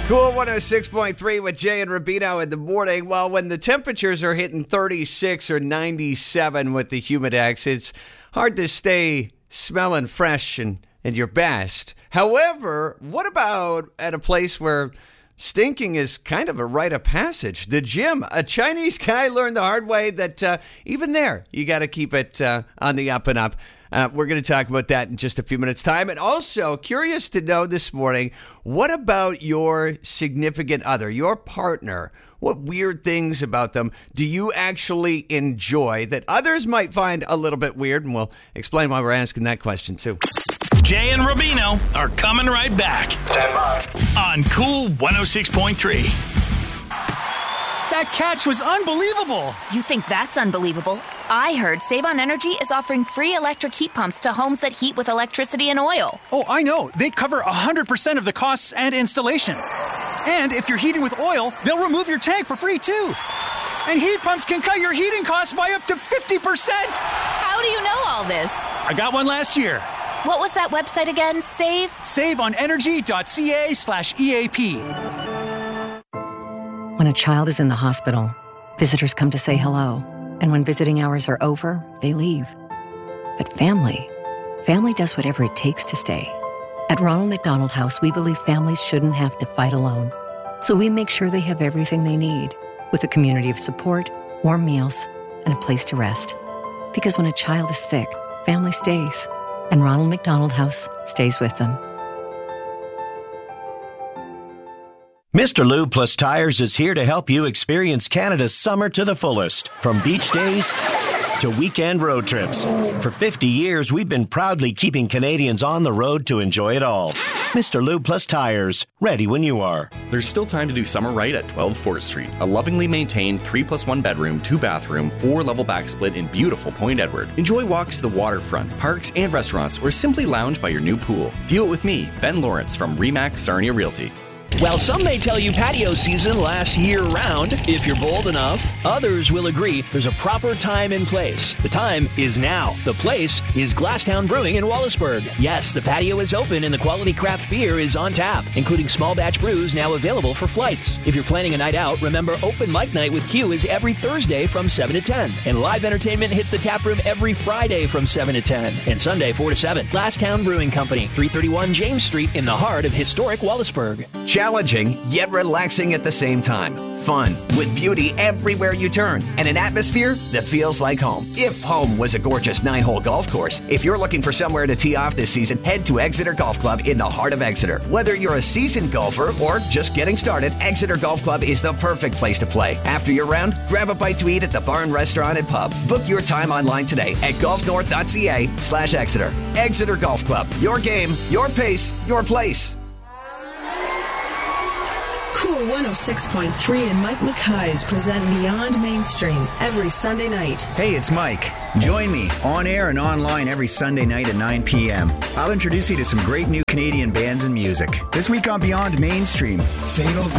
Cool 106.3 with Jay and Rubino in the morning. Well, when the temperatures are hitting 36 or 97 with the Humidex, it's hard to stay smelling fresh and your best. However, what about at a place where stinking is kind of a rite of passage? The gym. A Chinese guy learned the hard way that even there, you got to keep it on the up and up. We're going to talk about that in just a few minutes' time. And also, curious to know this morning, what about your significant other, your partner? What weird things about them do you actually enjoy that others might find a little bit weird? And we'll explain why we're asking that question, too. Jay and Rubino are coming right back on Cool 106.3. That catch was unbelievable. You think that's unbelievable? I heard Save on Energy is offering free electric heat pumps to homes that heat with electricity and oil. Oh, I know. They cover 100% of the costs and installation. And if you're heating with oil, they'll remove your tank for free, too. And heat pumps can cut your heating costs by up to 50%. How do you know all this? I got one last year. What was that website again? SaveOnEnergy.ca/EAP. When a child is in the hospital, visitors come to say hello. And when visiting hours are over, they leave. But family does whatever it takes to stay. At Ronald McDonald House, we believe families shouldn't have to fight alone. So we make sure they have everything they need, with a community of support, warm meals, and a place to rest. Because when a child is sick, family stays. And Ronald McDonald House stays with them. Mr. Lube Plus Tires is here to help you experience Canada's summer to the fullest. From beach days to weekend road trips. For 50 years, we've been proudly keeping Canadians on the road to enjoy it all. Mr. Lube Plus Tires, ready when you are. There's still time to do summer right at 12 4th Street. A lovingly maintained 3+1 bedroom, 2-bathroom, 4-level back split in beautiful Point Edward. Enjoy walks to the waterfront, parks, and restaurants, or simply lounge by your new pool. View it with me, Ben Lawrence from RE/MAX Sarnia Realty. While some may tell you patio season lasts year-round, if you're bold enough, others will agree there's a proper time and place. The time is now. The place is Glasstown Brewing in Wallaceburg. Yes, the patio is open and the quality craft beer is on tap, including small batch brews now available for flights. If you're planning a night out, remember Open Mic Night with Q is every Thursday from 7 to 10. And live entertainment hits the tap room every Friday from 7 to 10. And Sunday 4 to 7. Glasstown Brewing Company, 331 James Street in the heart of historic Wallaceburg. Challenging, yet relaxing at the same time. Fun, with beauty everywhere you turn, and an atmosphere that feels like home. If home was a gorgeous 9-hole golf course, if you're looking for somewhere to tee off this season, head to Exeter Golf Club in the heart of Exeter. Whether you're a seasoned golfer or just getting started, Exeter Golf Club is the perfect place to play. After your round, grab a bite to eat at the bar and restaurant and pub. Book your time online today at golfnorth.ca/Exeter. Exeter Golf Club. Your game, your pace, your place. Cool 106.3 and Mike McKay's present Beyond Mainstream every Sunday night. Hey, it's Mike. Join me on air and online every Sunday night at 9 p.m. I'll introduce you to some great new Canadian bands and music. This week on Beyond Mainstream, Fatal